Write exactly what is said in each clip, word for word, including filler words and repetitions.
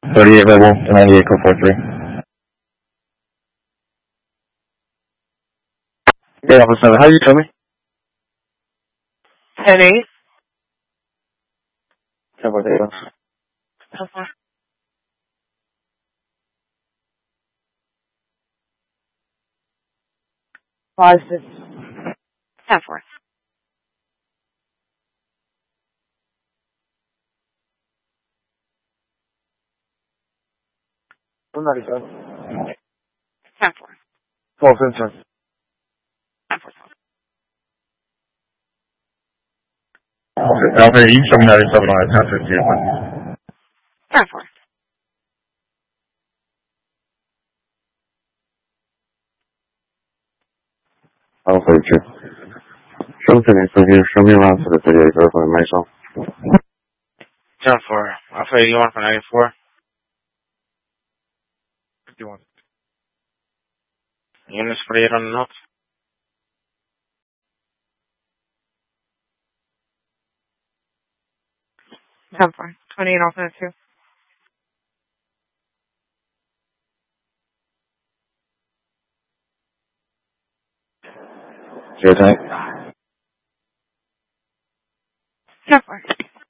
thirty-eight Rebel, ninety-eight code four three. Yeah, Alpha seven. How do you tell me? ten eight. ten four eight. Okay. five six. ten four. one ninety-seven. ten four. twelve Vincent. ten four. Alpha eight, seven ninety-seven on ten fifty. ten four. Alpha eight. Show me, so here, show me around to the thirty-eight Rebel and myself. ten four. Alpha eighty-one for ninety-four. fifty-one. Units forty-eight on the notes. ten four. twenty-eight alternate two. Zero tank. ten four.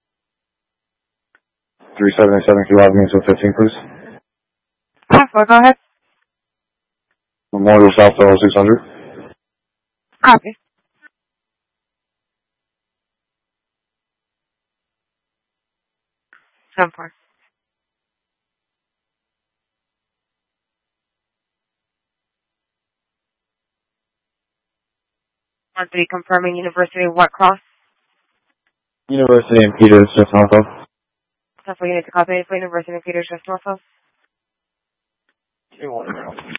three seventy-seven, can you log me into fifteen, please? ten four, go ahead. Memorial South Tower six hundred. Copy. ten four. one three, confirming University of what cross? University and Peters, just north of. ten four, you need to copy it for University of Peters, just north of. You want to know.